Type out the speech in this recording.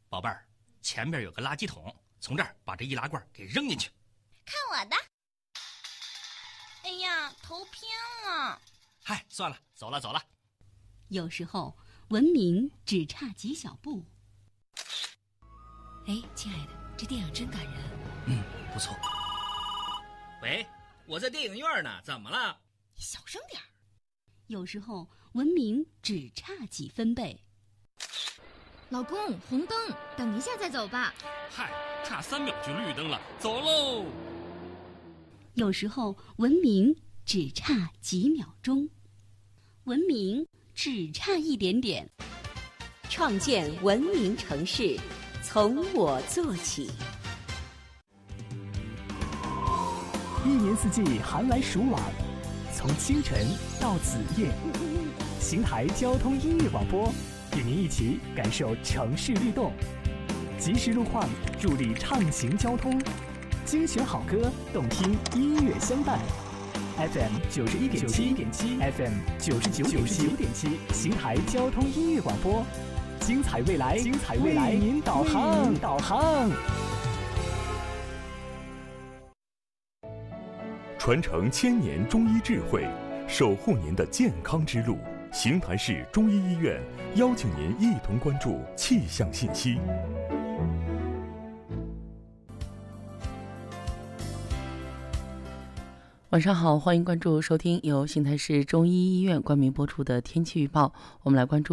宝贝儿，前面有个垃圾桶，从这儿把这易拉罐给扔进去。 看我的！哎呀，头偏了。 嗨，算了，走了。 有时候文明只差几小步。 哎，亲爱的，这电影真感人。 不错。 喂，我在电影院呢，怎么了？ 你小声点儿。 有时候文明只差几分贝。 老公，红灯，等一下再走吧。 嗨，差3秒就绿灯了，走喽。 有时候文明只差几秒钟，文明只差一点点。 创建文明城市，从我做起。 一年四季寒来暑往，从清晨到子夜，邢台交通音乐广播与您一起感受城市律动，及时路况助力畅行交通，精选好歌，动听音乐相伴。FM 91.7 FM 99.7，邢台交通音乐广播，精彩未来，为您导航。 传承1000年中医智慧，守护您的健康之路。邢台市中医医院邀请您一同关注气象信息。 晚上好，欢迎关注收听由邢台市中医医院冠名播出的天气预报。我们来关注